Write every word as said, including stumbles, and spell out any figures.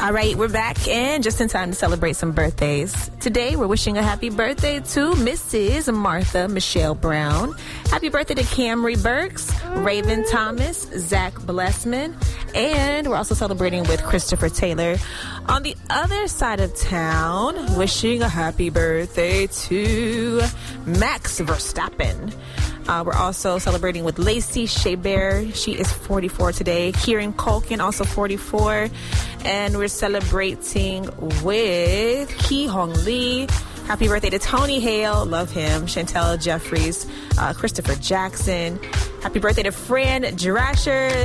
All right, we're back and just in time to celebrate some birthdays. Today, we're wishing a happy birthday to Missus Martha Michelle Brown. Happy birthday to Camry Burks, Raven Thomas, Zach Blessman, and we're also celebrating with Christopher Taylor. On the other side of town, wishing a happy birthday to Max Verstappen. Uh, we're also celebrating with Lacey Shaber. She is forty-four today. Kieran Culkin, also forty-four. And we're celebrating with Ki Hong Lee. Happy birthday to Tony Hale. Love him. Chantel Jeffries. Uh, Christopher Jackson. Happy birthday to Fran Drasher.